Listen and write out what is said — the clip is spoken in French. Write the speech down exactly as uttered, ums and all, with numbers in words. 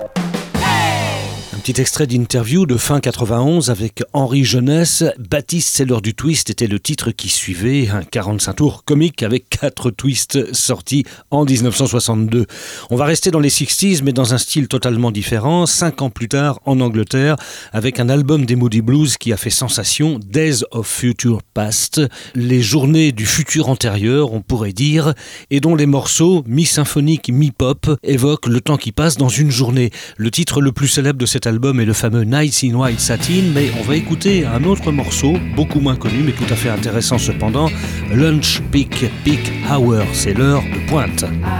Petit extrait d'interview de fin quatre-vingt-onze avec Henri Jeunesse. Baptiste, c'est l'heure du twist était le titre qui suivait, un quarante-cinq tours comique avec quatre twists sortis en dix-neuf cent soixante-deux. On va rester dans les sixties mais dans un style totalement différent, cinq ans plus tard en Angleterre, avec un album des Moody Blues qui a fait sensation, Days of Future Past, les journées du futur antérieur, on pourrait dire, et dont les morceaux, mi-symphoniques, mi-pop, évoquent le temps qui passe dans une journée. Le titre le plus célèbre de cet album est le fameux Nights in White Satin, mais on va écouter un autre morceau, beaucoup moins connu mais tout à fait intéressant cependant, Lunch Peak Peak Hour, c'est l'heure de pointe.